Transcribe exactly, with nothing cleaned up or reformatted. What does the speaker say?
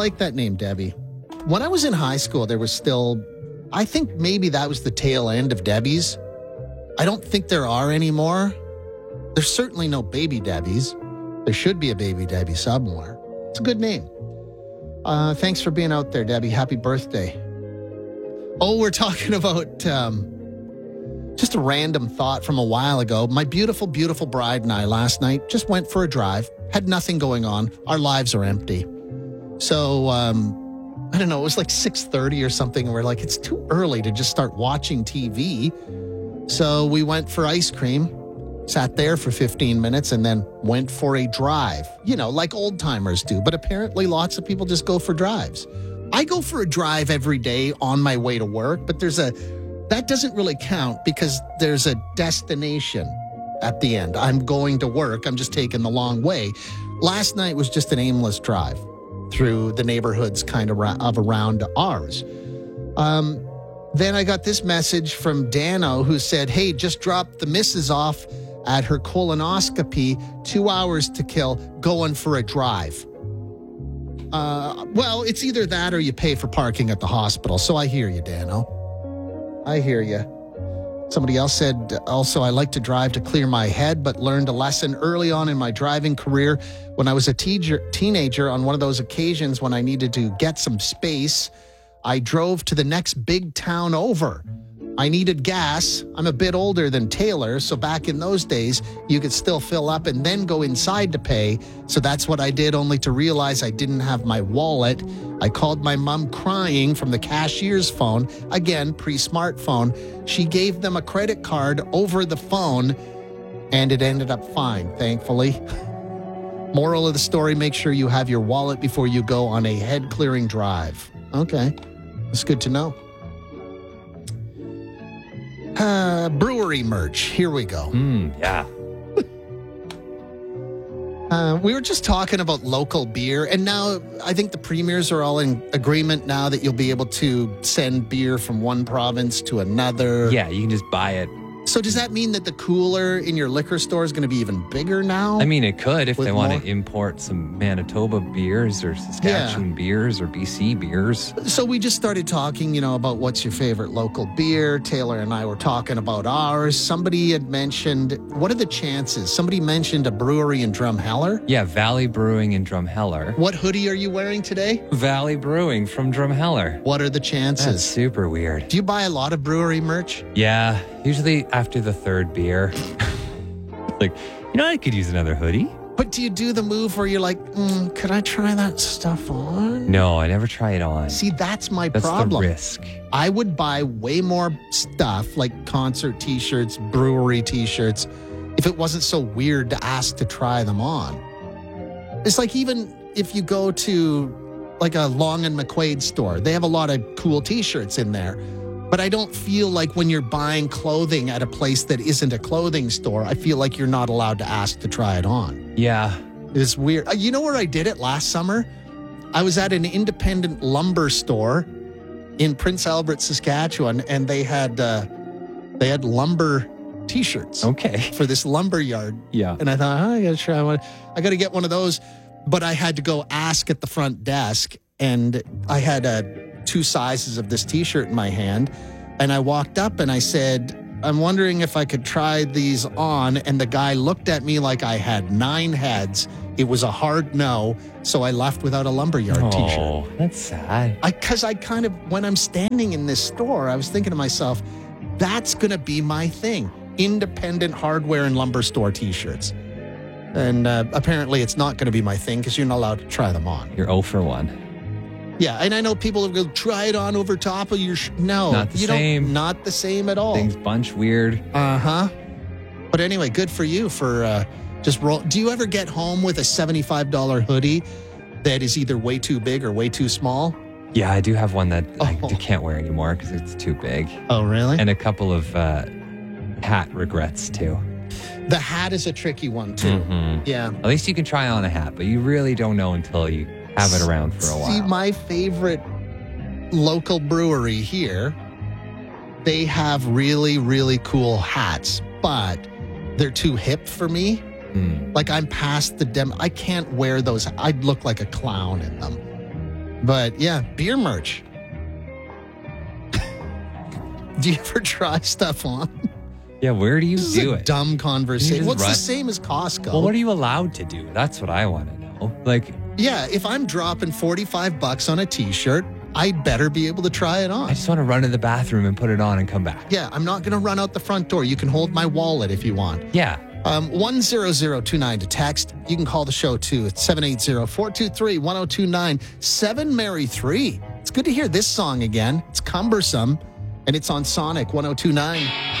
like that name, Debbie. When I was in high school, there was still, I think maybe that was the tail end of Debbie's. I don't think there are anymore. There's certainly no Baby Debbies. There should be a Baby Debbie somewhere. It's a good name. Uh, thanks for being out there, Debbie. Happy birthday. Oh, we're talking about um, just a random thought from a while ago. My beautiful, beautiful bride and I last night just went for a drive. Had nothing going on. Our lives are empty. So, um, I don't know, it was like six thirty or something. And we're like, it's too early to just start watching T V. So we went for ice cream, sat there for fifteen minutes, and then went for a drive. You know, like old timers do. But apparently lots of people just go for drives. I go for a drive every day on my way to work, but there's a, that doesn't really count because there's a destination at the end. I'm going to work. I'm just taking the long way. Last night was just an aimless drive through the neighborhoods kind of, ra- of around ours. Um, then I got this message from Dano who said, hey, just dropped the missus off at her colonoscopy, two hours to kill, going for a drive. Uh, well, it's either that or you pay for parking at the hospital. So I hear you, Dano. I hear you. Somebody else said, also, I like to drive to clear my head, but learned a lesson early on in my driving career when I was a teacher, teenager on one of those occasions when I needed to get some space. I drove to the next big town over. I needed gas. I'm a bit older than Taylor, so back in those days, you could still fill up and then go inside to pay. So that's what I did, only to realize I didn't have my wallet. I called my mom crying from the cashier's phone. Again, pre-smartphone. She gave them a credit card over the phone, and it ended up fine, thankfully. Moral of the story, make sure you have your wallet before you go on a head-clearing drive. Okay, that's good to know. Uh, brewery merch. Here we go. Mm, yeah. uh, we were just talking about local beer, and now I think the premiers are all in agreement now that you'll be able to send beer from one province to another. Yeah, you can just buy it. So does that mean that the cooler in your liquor store is going to be even bigger now? I mean, it could if With they want more? to import some Manitoba beers or Saskatchewan Yeah. beers or B C beers. So we just started talking, you know, about what's your favorite local beer. Taylor and I were talking about ours. Somebody had mentioned, what are the chances? Somebody mentioned a brewery in Drumheller. Yeah, Valley Brewing in Drumheller. What hoodie are you wearing today? Valley Brewing from Drumheller. What are the chances? That's super weird. Do you buy a lot of brewery merch? Yeah, usually after the third beer. Like, you know, I could use another hoodie. But do you do the move where you're like, mm, could I try that stuff on? No, I never try it on. See, that's my That's problem. the risk. I would buy way more stuff like concert t-shirts, brewery t-shirts, if it wasn't so weird to ask to try them on. It's like even if you go to like a Long and McQuaid store, they have a lot of cool t-shirts in there. But I don't feel like when you're buying clothing at a place that isn't a clothing store, I feel like you're not allowed to ask to try it on. Yeah. It's weird. Uh, You know where I did it last summer? I was at an independent lumber store in Prince Albert, Saskatchewan, and they had uh, they had lumber t-shirts Okay. for this lumber yard. Yeah. And I thought, oh, I gotta try one. I gotta get one of those. But I had to go ask at the front desk, and I had uh, two sizes of this t-shirt in my hand. And I walked up and I said, I'm wondering if I could try these on. And the guy looked at me like I had nine heads. It was a hard no. So I left without a lumberyard t-shirt. Oh, that's sad. I, cause I kind of, when I'm standing in this store, I was thinking to myself, that's going to be my thing. Independent hardware and lumber store t-shirts. And uh, apparently it's not going to be my thing because you're not allowed to try them on. You're oh for one. Yeah, and I know people will go, try it on over top of your... Sh-. No, Not the you same. don't. Not the same at all. Things bunch weird. Uh-huh. But anyway, good for you for uh, just roll. Do you ever get home with a seventy-five dollars hoodie that is either way too big or way too small? Yeah, I do have one that I Oh. can't wear anymore because it's too big. Oh, really? And a couple of uh, hat regrets, too. The hat is a tricky one, too. Mhm. Yeah. At least you can try on a hat, but you really don't know until you have it around for a while. See, my favorite local brewery here, they have really, really cool hats, but they're too hip for me. Mm. Like I'm past the dem. I can't wear those. I'd look like a clown in them. But yeah, beer merch. Do you ever try stuff on? Yeah, where do you This is do a it? dumb You conversation. just Well, it's the run- same as Costco. Well, what are you allowed to do? That's what I want to know. Like, Yeah, if I'm dropping forty-five bucks on a t-shirt, I'd better be able to try it on. I just want to run to the bathroom and put it on and come back. Yeah, I'm not going to run out the front door. You can hold my wallet if you want. Yeah. Um, one zero zero two nine to text. You can call the show too. It's seven eight zero, four two three, one zero two nine. seven Mary three. It's good to hear this song again. It's cumbersome, and it's on Sonic one oh two nine.